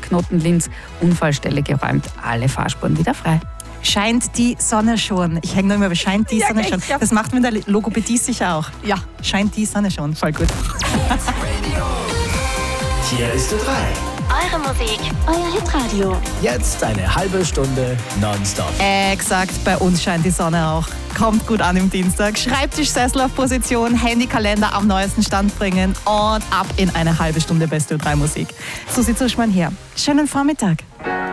Knoten Linz, Unfallstelle geräumt, alle Fahrspuren wieder frei. Scheint die Sonne schon. Ich hänge noch immer, scheint die Sonne schon. Das macht man in der Logopädie sicher auch. Ja. Scheint die Sonne schon. Voll gut. Hier ist der 3. Eure Musik, euer Hitradio. Jetzt eine halbe Stunde nonstop. Exakt, bei uns scheint die Sonne auch. Kommt gut an im Dienstag. Schreibtischsessel auf Position, Handykalender am neuesten Stand bringen und ab in eine halbe Stunde Best 3 Musik. Susi Zuschmann hier. Schönen Vormittag.